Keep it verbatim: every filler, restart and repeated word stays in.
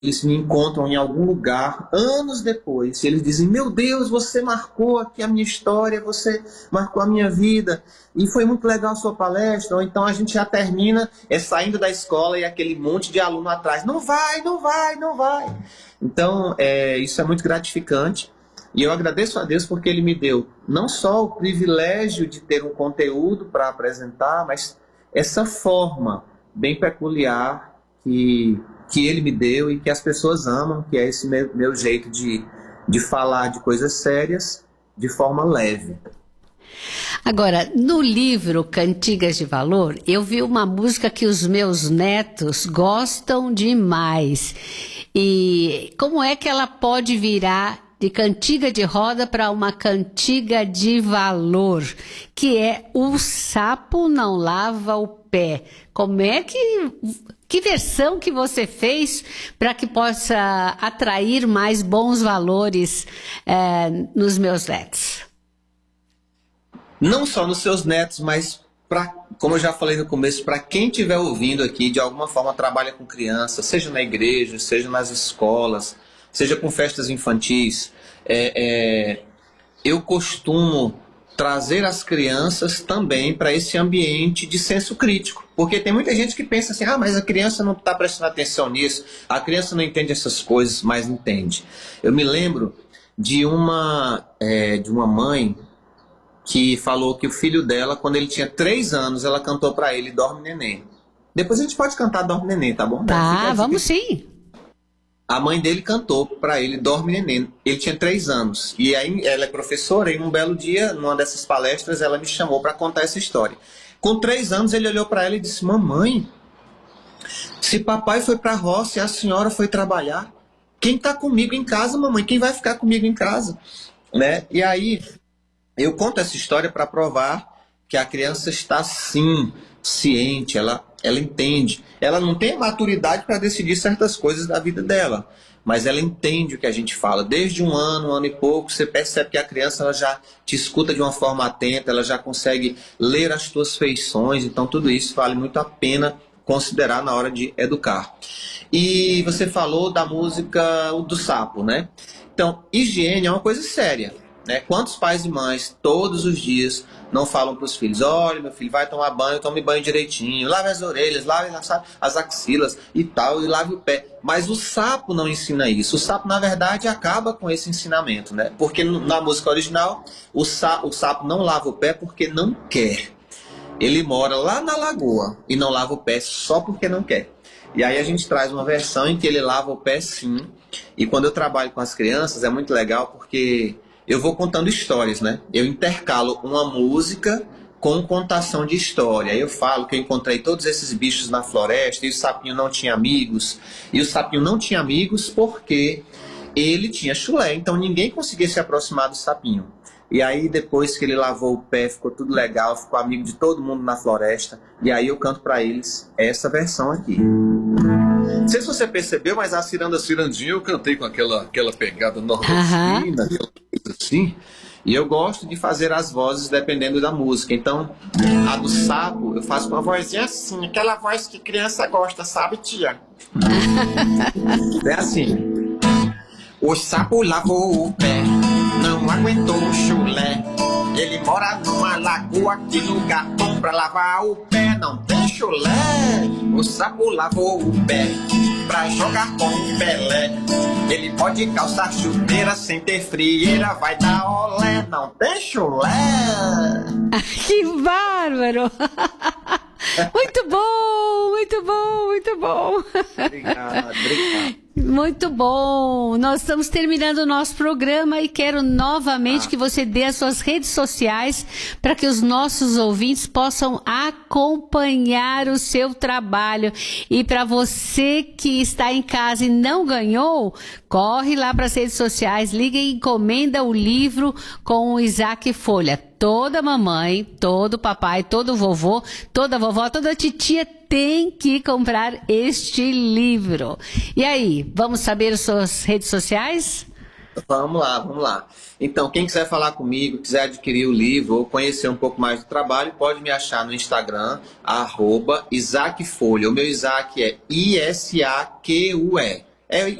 eles me encontram em algum lugar, anos depois, e eles dizem, meu Deus, você marcou aqui a minha história, você marcou a minha vida, e foi muito legal a sua palestra. Ou então a gente já termina é, saindo da escola e aquele monte de aluno atrás, não vai, não vai, não vai. Então, é, isso é muito gratificante, e eu agradeço a Deus porque Ele me deu não só o privilégio de ter um conteúdo para apresentar, mas essa forma bem peculiar que... que ele me deu e que as pessoas amam, que é esse meu, meu jeito de, de falar de coisas sérias de forma leve. Agora, no livro Cantigas de Valor, eu vi uma música que os meus netos gostam demais. E como é que ela pode virar de cantiga de roda para uma cantiga de valor, que é O Sapo Não Lava o Pé? Como é que... Que versão que você fez para que possa atrair mais bons valores é, nos meus netos? Não só nos seus netos, mas, pra, como eu já falei no começo, para quem estiver ouvindo aqui, de alguma forma trabalha com crianças, seja na igreja, seja nas escolas, seja com festas infantis, é, é, eu costumo trazer as crianças também para esse ambiente de senso crítico. Porque tem muita gente que pensa assim, ah, mas a criança não está prestando atenção nisso, a criança não entende essas coisas, mas entende. Eu me lembro de uma, é, de uma mãe que falou que o filho dela, quando ele tinha três anos, ela cantou para ele Dorme Neném. Depois a gente pode cantar Dorme Neném, tá bom? Tá, vamos sim. A mãe dele cantou para ele Dorme Neném. Ele tinha três anos. E aí ela é professora e um belo dia, numa dessas palestras, ela me chamou para contar essa história. Com três anos ele olhou para ela e disse, mamãe, se papai foi para a roça e a senhora foi trabalhar, quem está comigo em casa, mamãe? Quem vai ficar comigo em casa? Né? E aí eu conto essa história para provar que a criança está sim ciente, ela, ela entende. Ela não tem maturidade para decidir certas coisas da vida dela, mas ela entende o que a gente fala. Desde um ano, um ano e pouco, você percebe que a criança ela já te escuta de uma forma atenta, ela já consegue ler as tuas feições, então tudo isso vale muito a pena considerar na hora de educar. E você falou da música do sapo, né? Então, higiene é uma coisa séria. Né? Quantos pais e mães todos os dias não falam para os filhos, olha meu filho, vai tomar banho, tome banho direitinho, lave as orelhas, lave as axilas e tal, e lave o pé. Mas o sapo não ensina isso. O sapo, na verdade, acaba com esse ensinamento, né? Porque na música original, o sapo, o sapo não lava o pé porque não quer. Ele mora lá na lagoa e não lava o pé só porque não quer. E aí a gente traz uma versão em que ele lava o pé sim. E quando eu trabalho com as crianças é muito legal porque eu vou contando histórias, né? Eu intercalo uma música com contação de história. Eu falo que eu encontrei todos esses bichos na floresta e o sapinho não tinha amigos. E o sapinho não tinha amigos porque ele tinha chulé. Então ninguém conseguia se aproximar do sapinho. E aí depois que ele lavou o pé, ficou tudo legal, ficou amigo de todo mundo na floresta. E aí eu canto para eles essa versão aqui. Não sei se você percebeu, mas a Ciranda Cirandinha eu cantei com aquela, aquela pegada nordestina, uhum. Aquela coisa assim. E eu gosto de fazer as vozes dependendo da música. Então, a do sapo, eu faço uma vozinha assim, aquela voz que criança gosta, sabe, tia? É assim. O sapo lavou o pé, não aguentou o chulé. Ele mora numa lagoa, que lugar bom pra lavar o pé, não tem chulé. O sapo lavou o pé pra jogar com o Pelé. Ele pode calçar chuteira sem ter frieira, vai dar olé, não tem chulé. Que bárbaro! Muito bom, muito bom, muito bom. Obrigado, obrigado. Muito bom. Nós estamos terminando o nosso programa e quero novamente ah. que você dê as suas redes sociais para que os nossos ouvintes possam acompanhar o seu trabalho. E para você que está em casa e não ganhou, corre lá para as redes sociais, liga e encomenda o livro com o Isaac Folha. Toda mamãe, todo papai, todo vovô, toda vovó, toda titia tem que comprar este livro. E aí, vamos saber as suas redes sociais? Vamos lá, vamos lá. Então, quem quiser falar comigo, quiser adquirir o livro ou conhecer um pouco mais do trabalho, pode me achar no Instagram, arroba Isaac Folha. O meu Isaac é I S A Q U E. É